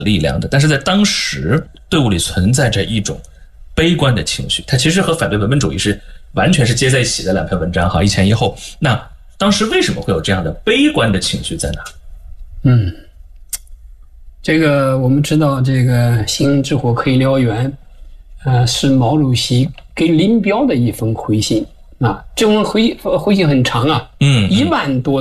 力量的。但是在当时队伍里存在着一种悲观的情绪，它其实和反对文本主义是完全是接在一起的两篇文章哈，一前一后。那当时为什么会有这样的悲观的情绪在哪？ 这个我们知道，这个星之火可以燎原，是毛主席给林彪的一封回信啊。这封回信很长啊，1万多